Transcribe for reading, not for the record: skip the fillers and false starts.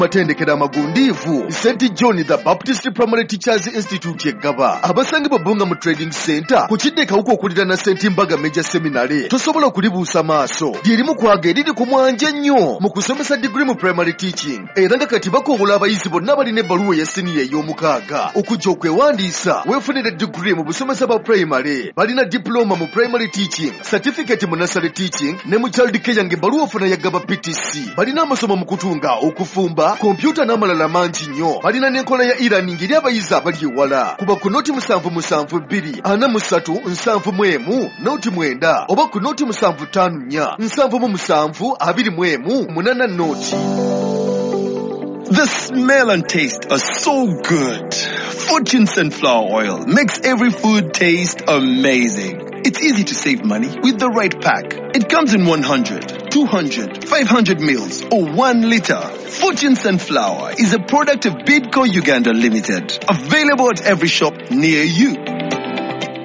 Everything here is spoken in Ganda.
matendekero amagundiivu St. John the Baptist Primary Teachers Institute eggaba abasangibwa Bunga mu Trading Center ku kiddekawuko okulira na St. Mbaga Major Seminary tosobola okulibuusa maaso lyerimu kwaga eriri ku mwanja nnyo mu kusomesa degree mu primary teaching era nga kati bakobola abayizi bonna balina ebbaluwa ya siniya ey'omukaaga okujja okwewandiisa weefunire degree mu busomesa bwa primary balina diploma mu primary teaching certificate mu nursery teaching ne mu child care ng'ebbaluwa ofuna yaggaba PTC balina amasomo mu kutunga okufumba kompyuta n'amalala mangi nnyo balina n'enkola ya e-learning eri abayizi abali ewala kuba ku noti 7724 noti 9 oba ku noti 754 noti. The smell and taste are so good. Fortune Sunflower Oil makes every food taste amazing. It's easy to save money with the right pack. It comes in 100, 200, 500 mils or 1 liter. Fortune Sunflower is a product of Bidco Uganda Limited. Available at every shop near you.